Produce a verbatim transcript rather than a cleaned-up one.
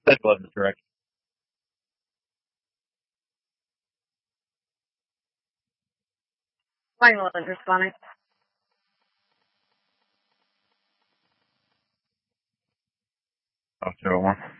That wasn't correct. Mine wasn't responding. I'll show one.